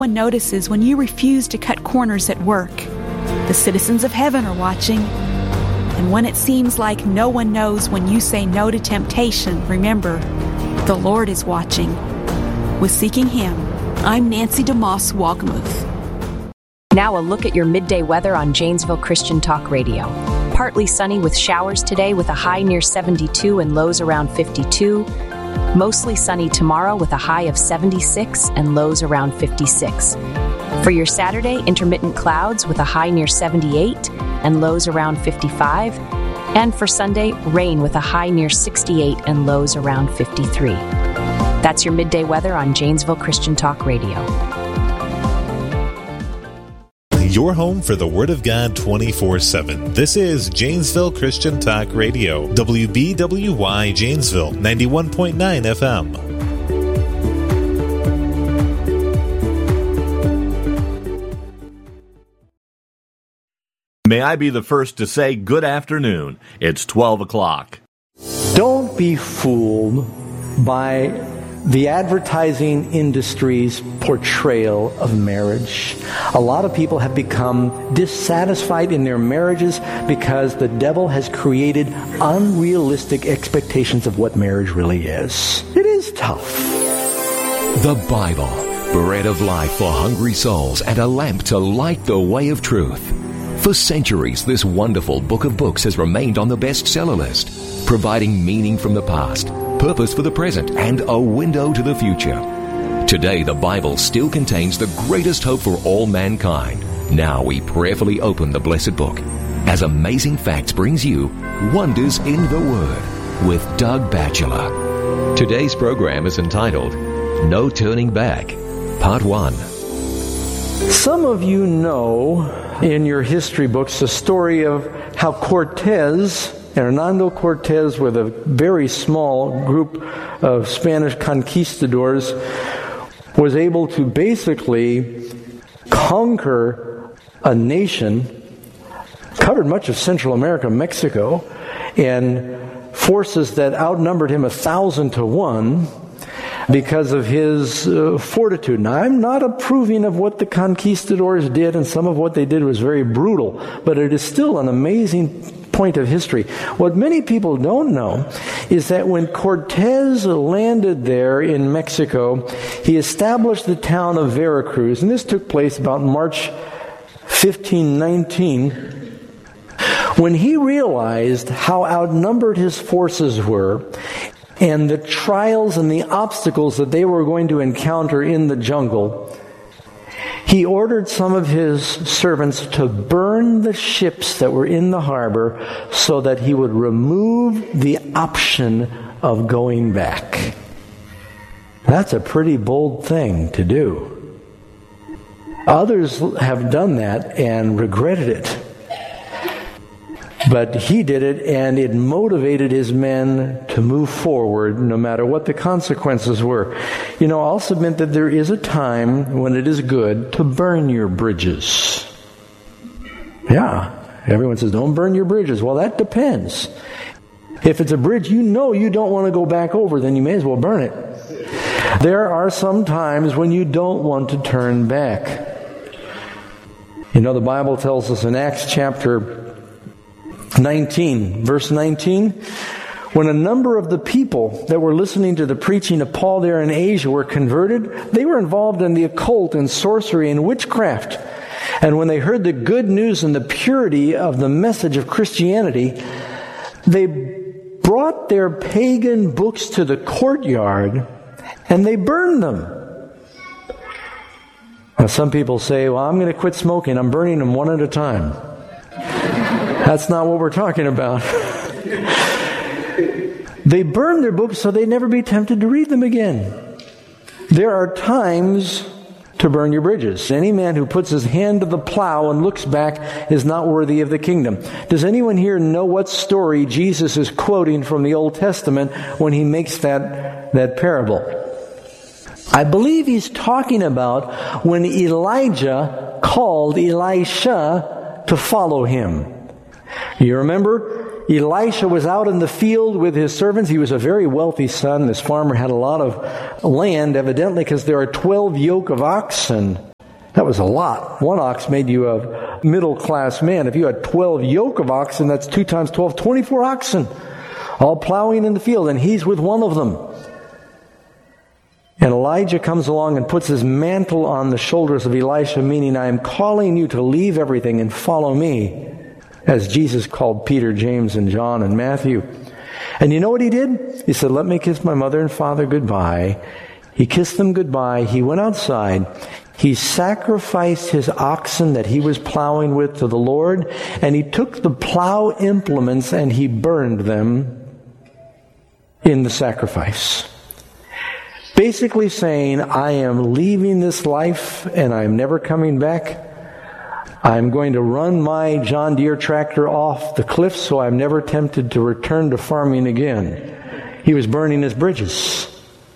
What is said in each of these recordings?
one notices when you refuse to cut corners at work. The citizens of heaven are watching. And when it seems like no one knows when you say no to temptation, remember, the Lord is watching. With Seeking Him, I'm Nancy DeMoss Walgamuth. Now a look at your midday weather on Janesville Christian Talk Radio. Partly sunny with showers today with a high near 72 and lows around 52. Mostly sunny tomorrow with a high of 76 and lows around 56. For your Saturday, intermittent clouds with a high near 78 and lows around 55. And for Sunday, rain with a high near 68 and lows around 53. That's your midday weather on Janesville Christian Talk Radio. Your home for the Word of God 24/7. This is Janesville Christian Talk Radio. WBWY Janesville, 91.9 FM. May I be the first to say good afternoon. It's 12 o'clock. Don't be fooled by the advertising industry's portrayal of marriage. A lot of people have become dissatisfied in their marriages because the devil has created unrealistic expectations of what marriage really is. It is tough. The Bible, bread of life for hungry souls and a lamp to light the way of truth. For centuries, this wonderful book of books has remained on the bestseller list, providing meaning from the past, purpose for the present, and a window to the future. Today, the Bible still contains the greatest hope for all mankind. Now we prayerfully open the blessed book as Amazing Facts brings you Wonders in the Word with Doug Batchelor. Today's program is entitled No Turning Back, Part 1. Some of you know in your history books the story of how Hernando Cortez, with a very small group of Spanish conquistadors, was able to basically conquer a nation, covered much of Central America, Mexico, and forces that outnumbered him 1,000 to 1 because of his fortitude. Now, I'm not approving of what the conquistadors did, and some of what they did was very brutal, but it is still an amazing point of history. What many people don't know is that when Cortez landed there in Mexico, he established the town of Veracruz, and this took place about March 1519. When he realized how outnumbered his forces were, and the trials and the obstacles that they were going to encounter in the jungle, he ordered some of his servants to burn the ships that were in the harbor so that he would remove the option of going back. That's a pretty bold thing to do. Others have done that and regretted it. But he did it, and it motivated his men to move forward no matter what the consequences were. You know, I'll submit that there is a time when it is good to burn your bridges. Yeah, everyone says, don't burn your bridges. Well, that depends. If it's a bridge you know you don't want to go back over, then you may as well burn it. There are some times when you don't want to turn back. You know, the Bible tells us in Acts chapter 19, verse 19, when a number of the people that were listening to the preaching of Paul there in Asia were converted, they were involved in the occult and sorcery and witchcraft. And when they heard the good news and the purity of the message of Christianity, they brought their pagan books to the courtyard and they burned them. Now, some people say, well, I'm going to quit smoking. I'm burning them one at a time. That's not what we're talking about. They burned their books so they'd never be tempted to read them again. There are times to burn your bridges. Any man who puts his hand to the plow and looks back is not worthy of the kingdom. Does anyone here know what story Jesus is quoting from the Old Testament when he makes that parable? I believe he's talking about when Elijah called Elisha to follow him. You remember, Elisha was out in the field with his servants. He was a very wealthy son. This farmer had a lot of land, evidently, because there are 12 yoke of oxen That was a lot. One ox made you a middle-class man. If you had 12 yoke of oxen, that's 2 times 12, 24 oxen, all plowing in the field, and he's with one of them. And Elijah comes along and puts his mantle on the shoulders of Elisha, meaning, I am calling you to leave everything and follow me, as Jesus called Peter, James, and John, and Matthew. And you know what he did? He said, let me kiss my mother and father goodbye. He kissed them goodbye. He went outside. He sacrificed his oxen that he was plowing with to the Lord, and he took the plow implements and he burned them in the sacrifice. Basically saying, I am leaving this life and I'm never coming back. I'm going to run my John Deere tractor off the cliff so I'm never tempted to return to farming again. He was burning his bridges.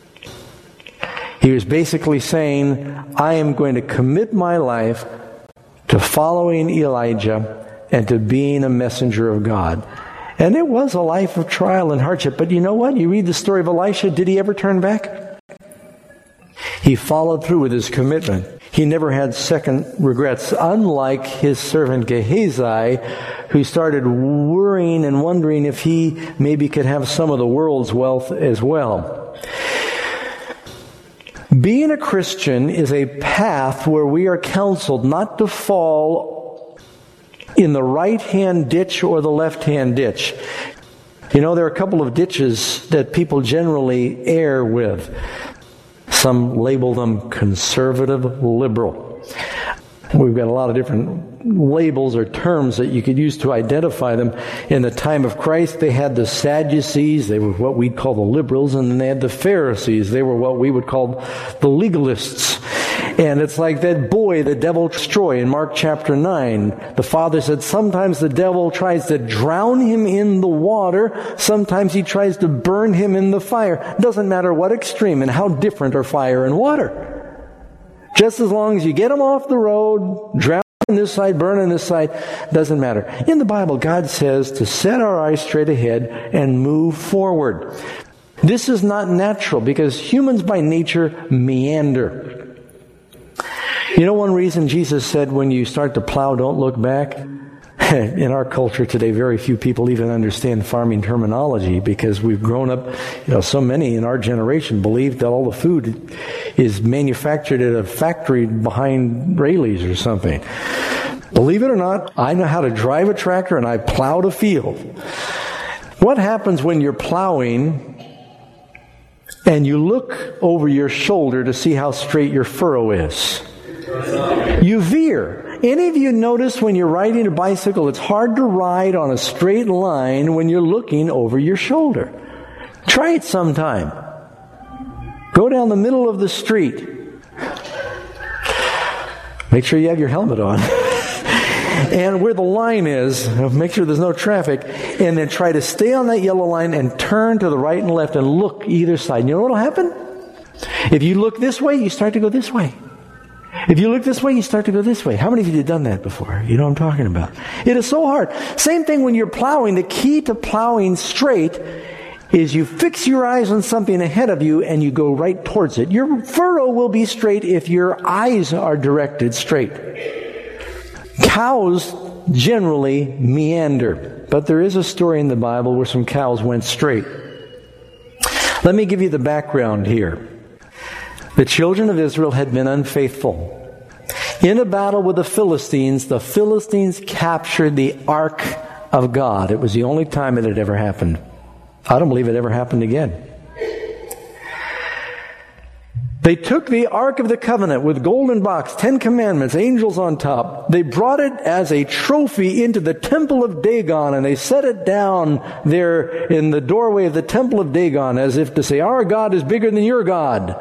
He was basically saying, I am going to commit my life to following Elijah and to being a messenger of God. And it was a life of trial and hardship. But you know what? You read the story of Elisha. Did he ever turn back? He followed through with his commitment. He never had second regrets, unlike his servant Gehazi, who started worrying and wondering if he maybe could have some of the world's wealth as well. Being a Christian is a path where we are counseled not to fall in the right-hand ditch or the left-hand ditch. You know, there are a couple of ditches that people generally err with. Some label them conservative, liberal. We've got a lot of different labels or terms that you could use to identify them. In the time of Christ, they had the Sadducees. They were what we'd call the liberals. And then they had the Pharisees. They were what we would call the legalists. And it's like that boy the devil destroyed in Mark chapter 9. The father said sometimes the devil tries to drown him in the water. Sometimes he tries to burn him in the fire. Doesn't matter what extreme and how different are fire and water. Just as long as you get him off the road, drown on this side, burn on this side, doesn't matter. In the Bible, God says to set our eyes straight ahead and move forward. This is not natural because humans by nature meander. You know one reason Jesus said when you start to plow, don't look back? In our culture today, very few people even understand farming terminology because we've grown up, so many in our generation believe that all the food is manufactured at a factory behind Rayleigh's or something. Believe it or not, I know how to drive a tractor and I plowed a field. What happens when you're plowing and you look over your shoulder to see how straight your furrow is? You veer. Any of you notice when you're riding a bicycle, it's hard to ride on a straight line when you're looking over your shoulder. Try it sometime. Go down the middle of the street. Make sure you have your helmet on. And where the line is, make sure there's no traffic, and then try to stay on that yellow line and turn to the right and left and look either side. You know what will happen? If you look this way, you start to go this way. If you look this way, you start to go this way. How many of you have done that before? You know what I'm talking about. It is so hard. Same thing when you're plowing. The key to plowing straight is you fix your eyes on something ahead of you and you go right towards it. Your furrow will be straight if your eyes are directed straight. Cows generally meander, but there is a story in the Bible where some cows went straight. Let me give you the background here. The children of Israel had been unfaithful. In a battle with the Philistines captured the Ark of God. It was the only time it had ever happened. I don't believe it ever happened again. They took the Ark of the Covenant with golden box, 10 commandments, angels on top. They brought it as a trophy into the temple of Dagon, and they set it down there in the doorway of the temple of Dagon as if to say, our God is bigger than your God.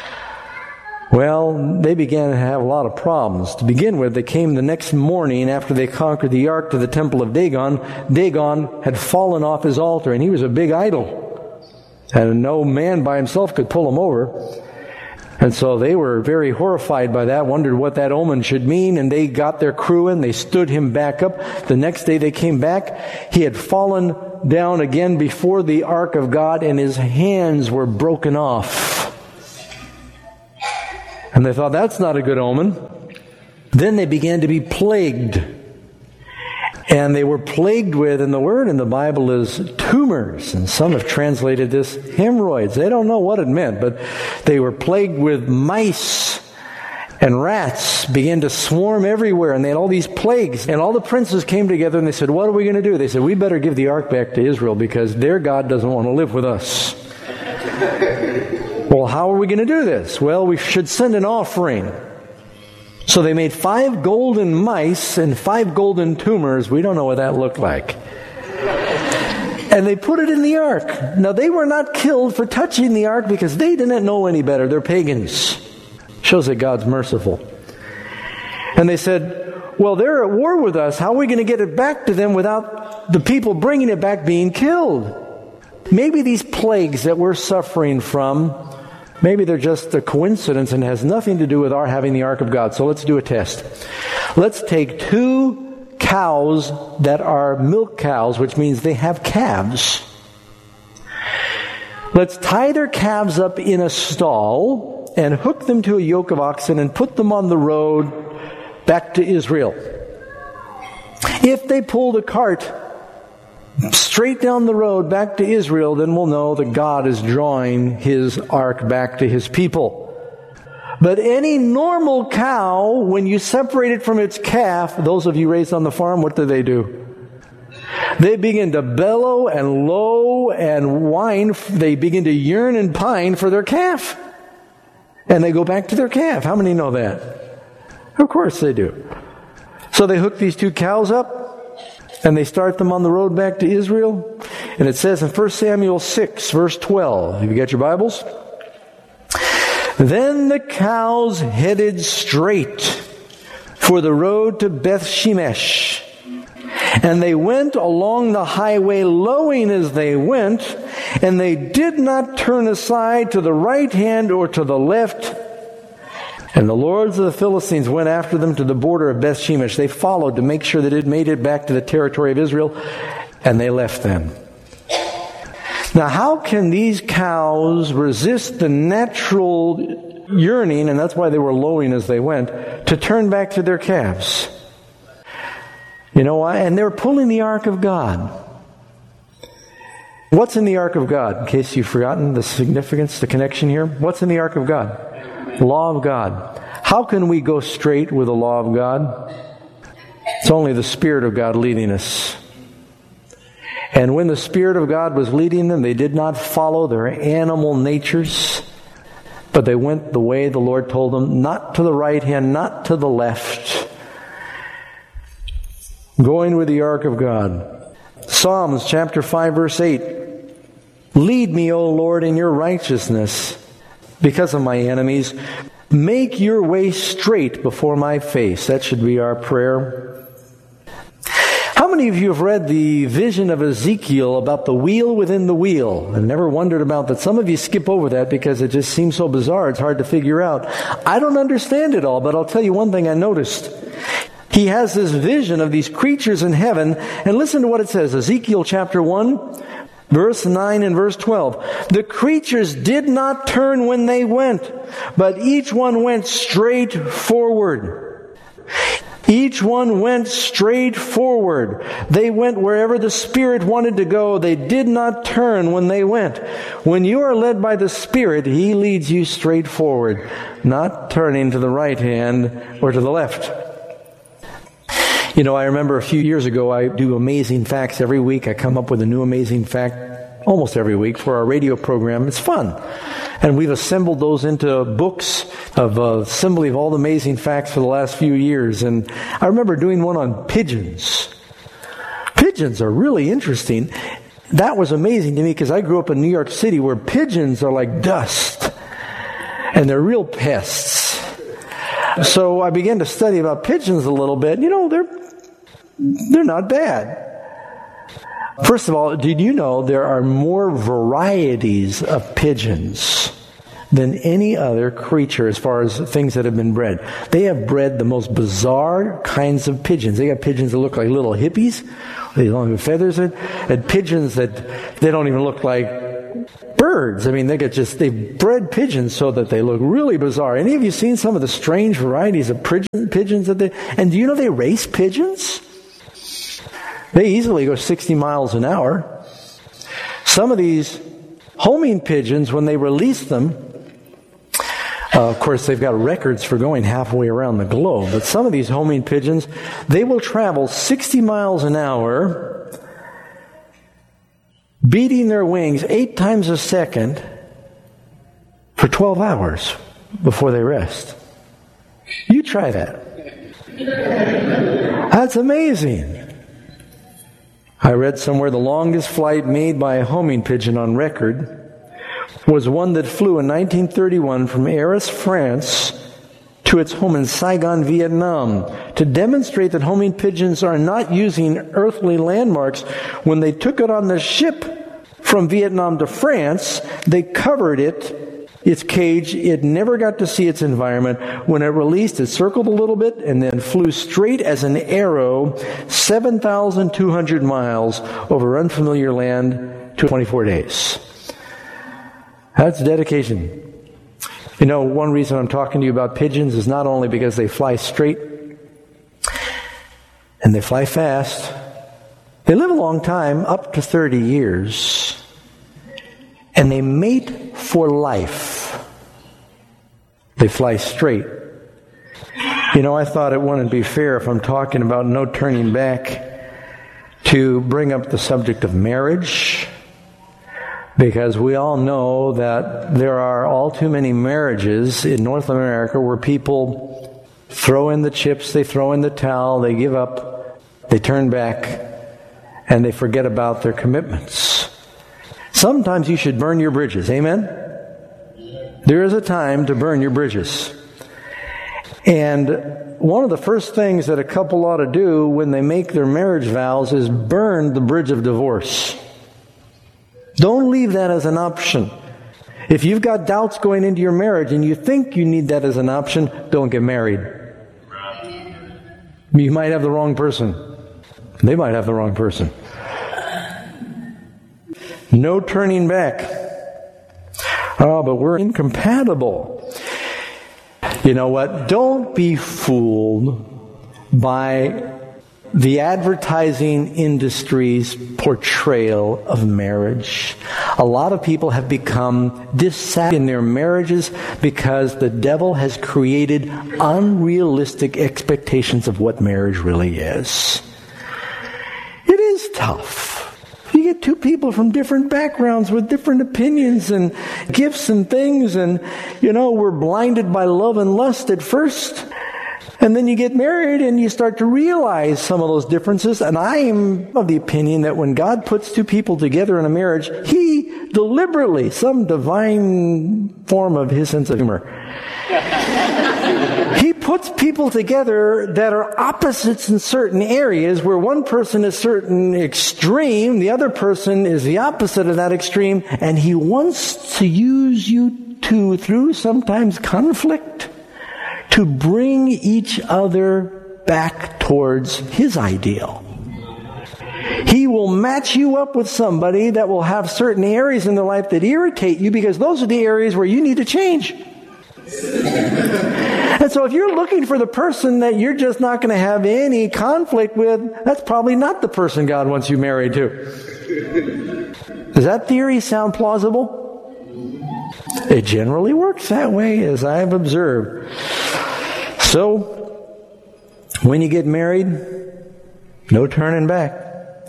Well, they began to have a lot of problems. To begin with, they came the next morning after they conquered the ark to the temple of Dagon. Dagon had fallen off his altar, and he was a big idol. And no man by himself could pull him over. And so they were very horrified by that, wondered what that omen should mean, and they got their crew in, they stood him back up. The next day they came back. He had fallen down again before the ark of God, and his hands were broken off. And they thought, that's not a good omen. Then they began to be plagued. And they were plagued with, and the word in the Bible is tumors. And some have translated this hemorrhoids. They don't know what it meant, but they were plagued with mice. And rats began to swarm everywhere, and they had all these plagues. And all the princes came together, and they said, what are we going to do? They said, we better give the ark back to Israel, because their God doesn't want to live with us. Well, how are we going to do this? Well, we should send an offering. So they made 5 golden mice and 5 golden tumors. We don't know what that looked like. And they put it in the ark. Now, they were not killed for touching the ark because they didn't know any better. They're pagans. Shows that God's merciful. And they said, well, they're at war with us. How are we going to get it back to them without the people bringing it back being killed? Maybe these plagues that we're suffering from, maybe they're just a coincidence and has nothing to do with our having the ark of God. So let's do a test. Let's take 2 cows that are milk cows, which means they have calves. Let's tie their calves up in a stall and hook them to a yoke of oxen and put them on the road back to Israel. If they pull the cart straight down the road back to Israel, then we'll know that God is drawing His ark back to His people. But any normal cow, when you separate it from its calf, those of you raised on the farm, what do? They begin to bellow and low and whine. They begin to yearn and pine for their calf. And they go back to their calf. How many know that? Of course they do. So they hook these 2 cows up, and they start them on the road back to Israel. And it says in 1 Samuel 6, verse 12. Have you got your Bibles? Then the cows headed straight for the road to Beth Shemesh. And they went along the highway, lowing as they went, and they did not turn aside to the right hand or to the left. And the lords of the Philistines went after them to the border of Beth Shemesh. They followed to make sure that it made it back to the territory of Israel, and they left them. Now, how can these cows resist the natural yearning, and that's why they were lowing as they went, to turn back to their calves? You know why? And they're pulling the ark of God. What's in the ark of God? In case you've forgotten the significance, the connection here. What's in the ark of God? The law of God. How can we go straight with the law of God? It's only the Spirit of God leading us. And when the Spirit of God was leading them, they did not follow their animal natures, but they went the way the Lord told them, not to the right hand, not to the left. Going with the ark of God. Psalms chapter 5, verse 8. Lead me, O Lord, in your righteousness because of my enemies. Make your way straight before my face. That should be our prayer. How many of you have read the vision of Ezekiel about the wheel within the wheel and never wondered about that? Some of you skip over that because it just seems so bizarre. It's hard to figure out. I don't understand it all, but I'll tell you one thing I noticed. He has this vision of these creatures in heaven, and listen to what it says. Ezekiel chapter 1, verse 9 and verse 12. The creatures did not turn when they went, but each one went straight forward. Each one went straight forward. They went wherever the Spirit wanted to go. They did not turn when they went. When you are led by the Spirit, He leads you straight forward, not turning to the right hand or to the left. You know, I remember a few years ago, I do Amazing Facts every week. I come up with a new amazing fact almost every week for our radio program. It's fun. And we've assembled those into books of assembly of all the amazing facts for the last few years. And I remember doing one on pigeons. Pigeons are really interesting. That was amazing to me because I grew up in New York City where pigeons are like dust. And they're real pests. So I began to study about pigeons a little bit. You know, they're not bad. First of all, did you know there are more varieties of pigeons than any other creature as far as things that have been bred? They have bred the most bizarre kinds of pigeons. They got pigeons that look like little hippies. They don't have feathers in, and pigeons that they don't even look like birds. I mean, they've bred pigeons so that they look really bizarre. Any of you seen some of the strange varieties of pigeons and do you know they race pigeons? They easily go 60 miles an hour. Some of these homing pigeons, when they release them, of course, they've got records for going halfway around the globe. But some of these homing pigeons, they will travel 60 miles an hour, beating their wings 8 times a second for 12 hours before they rest. You try that. That's amazing. I read somewhere the longest flight made by a homing pigeon on record was one that flew in 1931 from Arras, France, to its home in Saigon, Vietnam, to demonstrate that homing pigeons are not using earthly landmarks. When they took it on the ship from Vietnam to France, they covered its cage. It never got to see its environment. When it released, it circled a little bit and then flew straight as an arrow 7,200 miles over unfamiliar land to 24 days. That's dedication. You know, one reason I'm talking to you about pigeons is not only because they fly straight and they fly fast. They live a long time, up to 30 years. And they mate for life. They fly straight. You know, I thought it wouldn't be fair if I'm talking about no turning back to bring up the subject of marriage. Because we all know that there are all too many marriages in North America where people throw in the chips, they throw in the towel, they give up, they turn back, and they forget about their commitments. Sometimes you should burn your bridges. Amen? There is a time to burn your bridges. And one of the first things that a couple ought to do when they make their marriage vows is burn the bridge of divorce. Don't leave that as an option. If you've got doubts going into your marriage and you think you need that as an option, don't get married. You might have the wrong person. They might have the wrong person. No turning back. Oh, but we're incompatible. You know what? Don't be fooled by the advertising industry's portrayal of marriage. A lot of people have become dissatisfied in their marriages because the devil has created unrealistic expectations of what marriage really is. It is tough. You get two people from different backgrounds with different opinions and gifts and things, and, you know, we're blinded by love and lust at first. And then you get married and you start to realize some of those differences. And I am of the opinion that when God puts two people together in a marriage, He deliberately, some divine form of His sense of humor, He puts people together that are opposites in certain areas where one person is certain extreme, the other person is the opposite of that extreme, and He wants to use you two through sometimes conflict to bring each other back towards His ideal. He will match you up with somebody that will have certain areas in their life that irritate you because those are the areas where you need to change. And so if you're looking for the person that you're just not going to have any conflict with, that's probably not the person God wants you married to. Does that theory sound plausible? It generally works that way, as I've observed. So, when you get married, no turning back.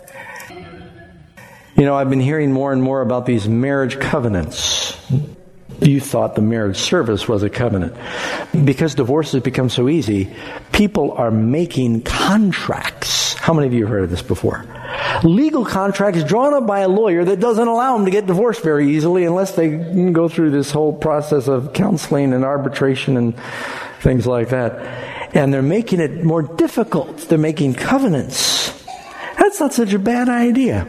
You know, I've been hearing more and more about these marriage covenants. You thought the marriage service was a covenant. Because divorce has become so easy, people are making contracts. How many of you have heard of this before? Legal contracts drawn up by a lawyer that doesn't allow them to get divorced very easily unless they go through this whole process of counseling and arbitration and things like that. And they're making it more difficult. They're making covenants. That's not such a bad idea.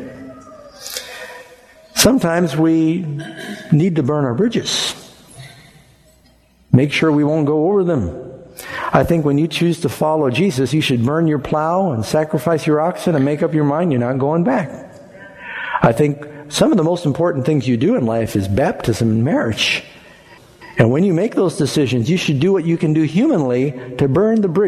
Sometimes we need to burn our bridges. Make sure we won't go over them. I think when you choose to follow Jesus, you should burn your plow and sacrifice your oxen and make up your mind you're not going back. I think some of the most important things you do in life is baptism and marriage. And when you make those decisions, you should do what you can do humanly to burn the bridge.